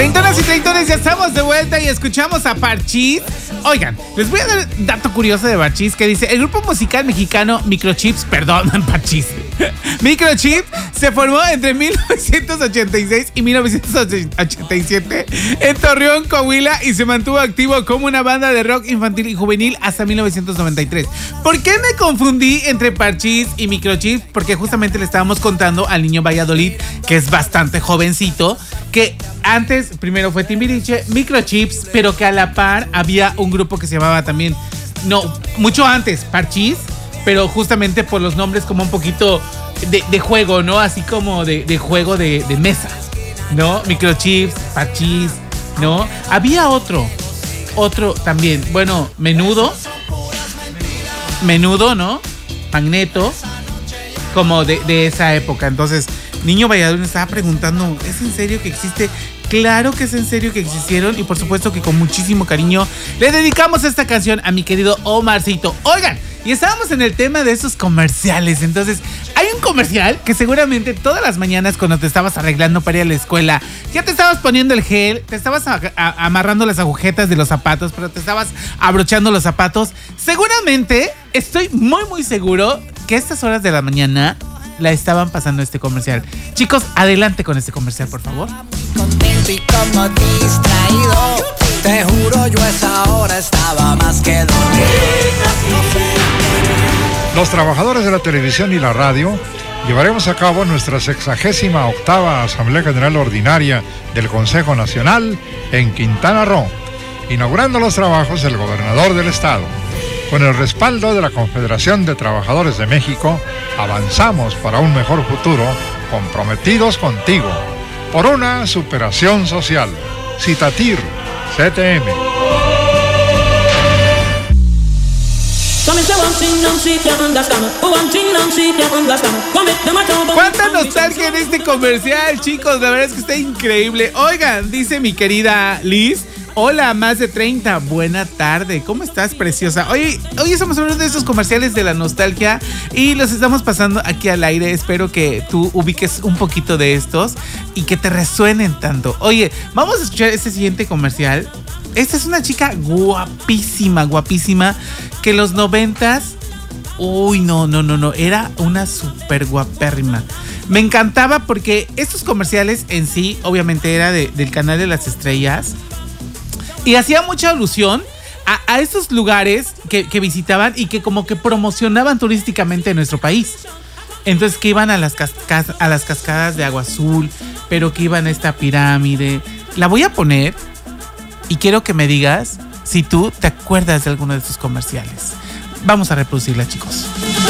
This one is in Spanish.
Treintonas y treintones, ya estamos de vuelta y escuchamos a Parchís. Oigan, les voy a dar un dato curioso de Parchís que dice: el grupo musical mexicano Microchips, Parchís, Microchips se formó entre 1986 y 1987 en Torreón, Coahuila, y se mantuvo activo como una banda de rock infantil y juvenil hasta 1993. ¿Por qué me confundí entre Parchís y Microchips? Porque justamente le estábamos contando al niño Valladolid, que es bastante jovencito, que antes primero fue Timbiriche, Microchips, pero que a la par había un grupo que se llamaba también, no, mucho antes, Parchís, pero justamente por los nombres como un poquito de juego, ¿no? Así como de juego de mesa, ¿no? Microchips, Parchís, ¿no? Había otro también, bueno, Menudo, ¿no? Magneto, como de esa época. Entonces, Niño Valladolid me estaba preguntando, ¿es en serio que existe? Claro que es en serio que existieron, y por supuesto que con muchísimo cariño le dedicamos esta canción a mi querido Omarcito. Oigan, y estábamos en el tema de esos comerciales. Entonces, hay un comercial que seguramente todas las mañanas cuando te estabas arreglando para ir a la escuela, ya te estabas poniendo el gel, te estabas amarrando las agujetas de los zapatos, pero te estabas abrochando los zapatos. Seguramente, estoy muy muy seguro que a estas horas de la mañana la estaban pasando este comercial. Chicos, adelante con este comercial, por favor. Contento y como distraído, te juro yo a esa hora estaba más que dormido. Los trabajadores de la televisión y la radio llevaremos a cabo nuestra 68ª Asamblea General Ordinaria del Consejo Nacional en Quintana Roo, inaugurando los trabajos el gobernador del estado. Con el respaldo de la Confederación de Trabajadores de México, avanzamos para un mejor futuro, comprometidos contigo, por una superación social. Citatir, CTM. ¡Cuánta nostalgia en este comercial, chicos! La verdad es que está increíble. Oigan, dice mi querida Liz: hola, más de 30, buena tarde, ¿cómo estás, preciosa? Hoy estamos hablando de esos comerciales de la nostalgia y los estamos pasando aquí al aire. Espero que tú ubiques un poquito de estos y que te resuenen tanto. Oye, vamos a escuchar este siguiente comercial. Esta es una chica guapísima, que en los 90s, uy, no, era una súper guapérrima. Me encantaba porque estos comerciales en sí, obviamente era del canal de las estrellas, y hacía mucha alusión a esos lugares que visitaban y que como que promocionaban turísticamente nuestro país. Entonces, que iban a las cascadas de agua azul, pero que iban a esta pirámide. La voy a poner y quiero que me digas si tú te acuerdas de alguno de estos comerciales. Vamos a reproducirla, chicos.